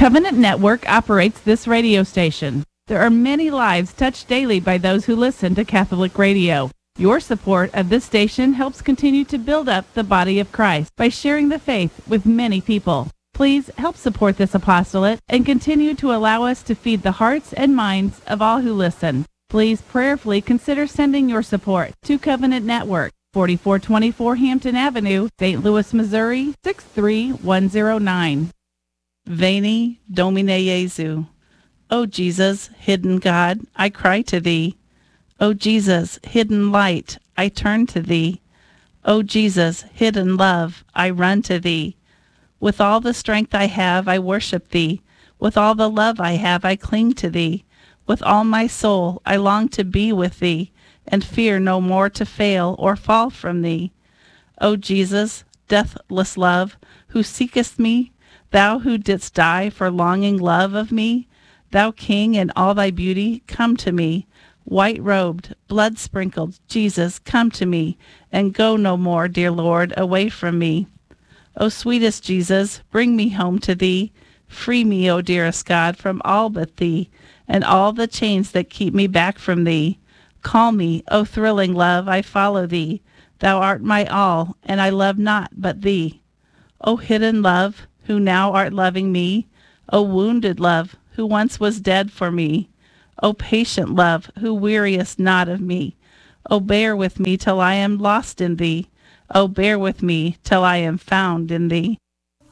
Covenant Network operates this radio station. There are many lives touched daily by those who listen to Catholic radio. Your support of this station helps continue to build up the body of Christ by sharing the faith with many people. Please help support this apostolate and continue to allow us to feed the hearts and minds of all who listen. Please prayerfully consider sending your support to Covenant Network, 4424 Hampton Avenue, St. Louis, Missouri, 63109. Veni Domine Jesu. O Jesus, hidden God, I cry to thee. O Jesus, hidden light, I turn to thee. O Jesus, hidden love, I run to thee. With all the strength I have, I worship thee. With all the love I have, I cling to thee. With all my soul, I long to be with thee, and fear no more to fail or fall from thee. O Jesus, deathless love, who seekest me, thou who didst die for longing love of me, thou King in all thy beauty, come to me. White-robed, blood-sprinkled Jesus, come to me, and go no more, dear Lord, away from me. O sweetest Jesus, bring me home to thee. Free me, O dearest God, from all but thee, and all the chains that keep me back from thee. Call me, O thrilling love, I follow thee. Thou art my all, and I love not but thee. O hidden love, who now art loving me. O wounded love, who once was dead for me. O patient love, who weariest not of me. O bear with me till I am lost in thee. O bear with me till I am found in thee.